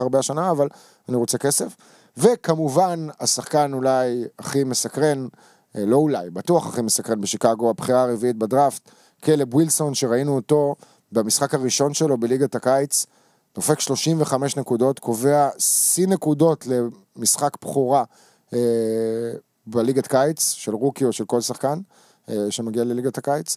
הרבה השנה, אבל אני רוצה כסף. וכמובן, השחקן אולי הכי מסקרן, לא אולי, בטוח הכי מסקרן בשיקגו, הבחירה הרביעית בדראפט, קלב ווילסון, שראינו אותו במשחק הראשון שלו בליגת הקיץ, דופק 35 נקודות, קובע שיא נקודות למשחק בחורה בליגת קיץ, של רוקי או של כל שחקן שמגיע לליגת הקיץ,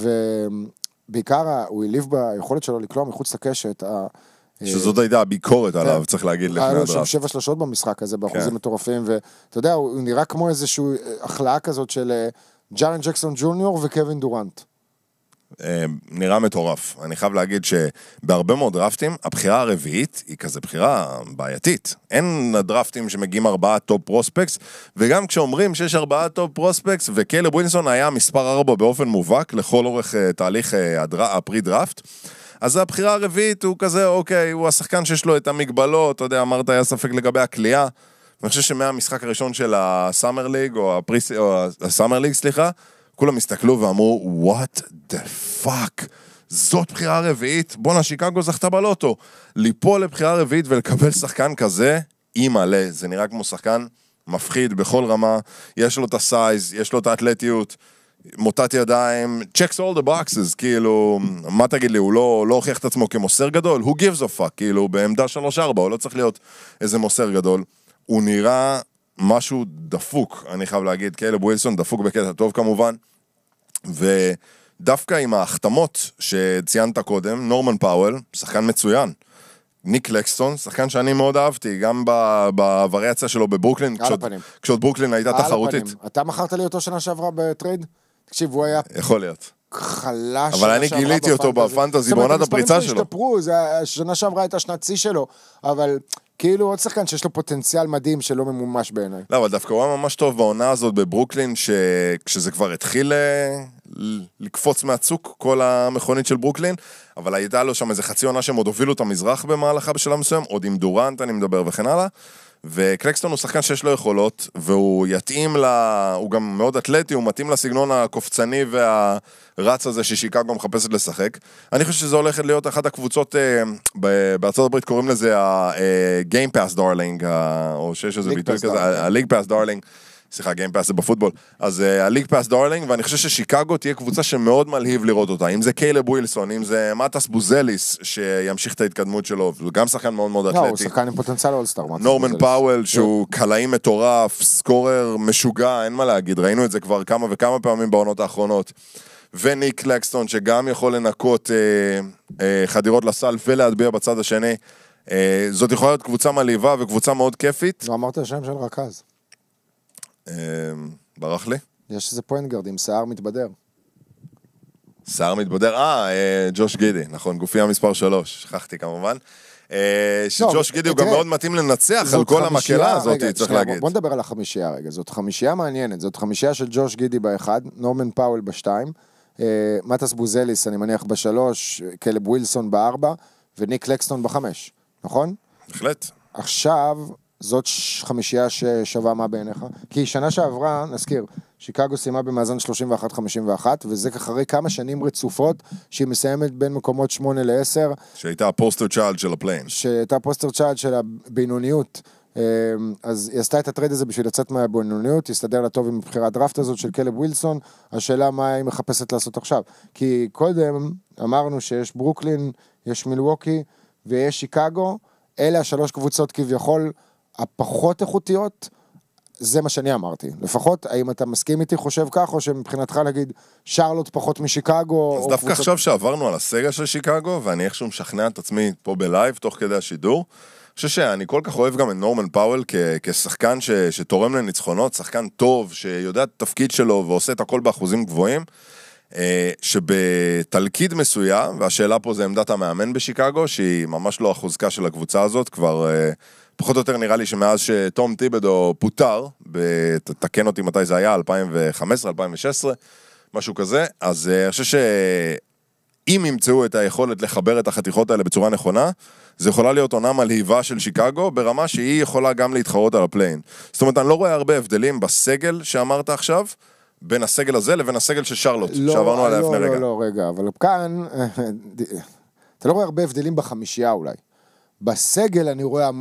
ובעיקר הוא העליב ביכולת שלו לקלוע מחוץ לקשת, שזאת הייתה הביקורת עליו, צריך להגיד לפני הדראפט. היה לו 7 שלשות במשחק הזה, באחוזים מטורפים, ואתה יודע, הוא נראה כמו איזושהי החלאה כזאת של ג'ארן ג'קסון ג'וניור וקווין דורנט. נראה מטורף. אני חייב להגיד שבהרבה מאוד דראפטים, הבחירה הרביעית היא כזה בחירה בעייתית. אין דראפטים שמגיעים 4 טופ פרוספקס, וגם כשאומרים שיש 4 טופ פרוספקס, וקלב ווילסון היה מספר 4 באופן מובהק, לכל אורך תהליך הפרי דראפט, אז הבחירה הרביעית הוא כזה, אוקיי, הוא השחקן שיש לו את המגבלות, אתה יודע, אמרת, היה ספק לגבי הקליעה, ואני חושב שמהמשחק הראשון של הסאמר ליג, או הסאמר ליג, סליחה, כולם הסתכלו ואמרו, what the fuck, זאת בחירה רביעית, בונה, שיקגו זכתה בלוטו, ליפול לבחירה רביעית ולקבל שחקן כזה, אימא'לה, זה נראה כמו שחקן מפחיד בכל רמה, יש לו את הסייז, יש לו את האתלטיות, מוטת ידיים, checks all the boxes, כאילו, מה תגיד לי, הוא לא הוכיח את עצמו כמוסר גדול, who gives a fuck, כאילו, בעמדה 3-4, הוא לא צריך להיות איזה מוסר גדול, הוא נראה משהו דפוק, אני חייב להגיד, קלב ווילסון, דפוק בקטע טוב כמובן, ודווקא עם ההחתמות שציינת קודם, נורמן פאוול, שחקן מצוין, ניק לקסטון, שחקן שאני מאוד אהבתי, גם בווריאציה שלו בברוקלין, כשעוד ברוקלין הייתה תחרותית. אתה מכרת לי אותו שנה שעברה בטרייד? תקשיב, הוא היה... יכול להיות. חלש. אבל אני גיליתי אותו בפנטזי, בעונת הפריצה שלו. השתפרו, שנה שעברה הייתה שנת שיא שלו, אבל כאילו עוד שחקן שיש לו פוטנציאל מדהים שלא ממומש בעיניי. לא, אבל דווקא הוא היה ממש טוב בעונה הזאת בברוקלין, כשזה כבר התחיל לקפוץ מהצוק, כל המכונית של ברוקלין, אבל הייתה לו שם איזה חצי עונה שהם עוד הובילו את המזרח במהלכה בשלב מסוים, עוד עם דורנט אני מדבר וכן הלאה, וקלקסטון הוא שחקן שיש לו יכולות, והוא יתאים הוא גם מאוד אתלטי, הוא מתאים לסגנון הקופצני והרץ הזה ששיקגו מחפשת לשחק. אני חושב שזה הולכת להיות אחת הקבוצות, בארצות הברית קוראים לזה ה-Game Pass Darling, או שיש איזה ביטוי כזה, ה-League Pass Darling, סליחה, גיים פאס זה בפוטבול, אז הליג פאס דארלינג, ואני חושב ששיקגו תהיה קבוצה שמאוד מלהיב לראות אותה, אם זה קלב ווילסון, אם זה מטס בוזליס, שימשיך את ההתקדמות שלו, הוא גם שחקן מאוד מאוד אתלטי. הוא שחקן עם פוטנציאל אולסטאר. נורמן פאוול, שהוא קלעי מטורף, סקורר משוגע, אין מה להגיד, ראינו את זה כבר כמה וכמה פעמים בעונות האחרונות, וניק לקסטון, שגם יכול לנקות חדירות לסל ולהטביע בצד השני, זאת יכולה להיות קבוצה מלהיבה וקבוצה מאוד כיפית. לא אמרת השם של רכז. ברח לי? יש איזה פוינטגרד עם שיער מתבדר. שיער מתבדר? ג'וש גידי, נכון, גופיה מספר 3, שכחתי כמובן. שג'וש גידי הוא גם מאוד מתאים לנצח על כל המקהלה הזאת, צריך להגיד. בוא נדבר על החמישייה רגע, זאת חמישייה מעניינת, זאת חמישייה של ג'וש גידי באחד, נורמן פאוול בשתיים, מטס בוזליס אני מניח בשלוש, קלב ווילסון בארבע, וניק לקסטון בחמש, נכון? בהחלט. עכשיו... זאת חמישייה ששווה מה בעיניך? כי שנה שעברה, נזכיר, שיקגו סיימה במאזן 31-51, וזה אחרי כמה שנים רצופות, שהיא מסיימת בין מקומות 8 ל-10. שהייתה הפוסטר צ'יילד של הפליין. שהייתה הפוסטר צ'יילד של הבינוניות. אז היא עשתה את הטרייד הזה בשביל לצאת מהבינוניות, הסתדר לה טוב עם בחירת דראפט הזאת של קלב ווילסון, השאלה מה היא מחפשת לעשות עכשיו. כי קודם אמרנו שיש ברוקלין, יש מילווקי ויש שיקגו, אלה השלוש קבוצות כביכול, הפחות איכותיות, זה מה שאני אמרתי. לפחות, האם אתה מסכים איתי, חושב כך, או שמבחינתך להגיד, שרלוט פחות משיקגו? אז דווקא עכשיו שעברנו על הסגל של שיקגו, ואני איכשהו משכנע את עצמי פה בלייב, תוך כדי השידור, אני חושב שאני כל כך אוהב גם את נורמן פאוול, כשחקן שתורם לניצחונות, שחקן טוב, שיודע את התפקיד שלו, ועושה את הכל באחוזים גבוהים, שבתלכיד מסוים, והשאלה פה זה עמדת המאמן בשיקגו, שהיא ממש לא החוזקה של הקבוצה הזאת, כבר פחות או יותר נראה לי שמאז שתום טיבדו פוטר, תקן אותי מתי זה היה, 2015, 2016, משהו כזה, אז אני חושב שאם ימצאו את היכולת לחבר את החתיכות האלה בצורה נכונה, זה יכולה להיות עונה מלהיבה של שיקגו, ברמה שהיא יכולה גם להתחרות על הפליין. זאת אומרת, אני לא רואה הרבה הבדלים בסגל שאמרת עכשיו, בין הסגל הזה לבין הסגל של שרלוט, שעברנו עליה לפני רגע. לא, רגע, אבל כאן, אתה לא רואה הרבה הבדלים בחמישייה אולי. בסגל אני רואה